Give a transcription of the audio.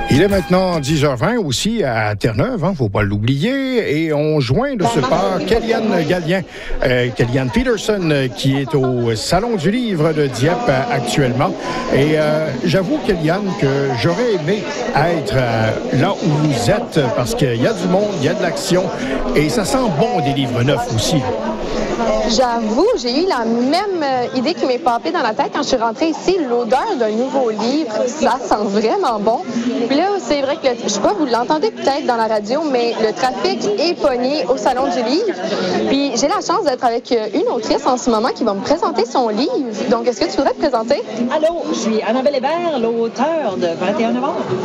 Il est maintenant 10h20 aussi à Terre-Neuve, il ne faut pas l'oublier. Et on joint de ce pas Kellyanne Gallien, Kellyanne Peterson, qui est au Salon du Livre de Dieppe actuellement. Et j'avoue, Kellyanne, que j'aurais aimé être là où vous êtes, parce qu'il y a du monde, il y a de l'action, et ça sent bon des livres neufs aussi. J'avoue, j'ai eu la même idée qui m'est popée dans la tête quand je suis rentrée ici. L'odeur d'un nouveau livre, ça sent vraiment bon. Puis là, c'est vrai que, je sais pas, vous l'entendez peut-être dans la radio, mais le trafic est pogné au Salon du Livre. Puis j'ai la chance d'être avec une autrice en ce moment qui va me présenter son livre. Donc, est-ce que tu voudrais te présenter? Allô, je suis Annabelle Hébert, l'auteure de 21 novembre.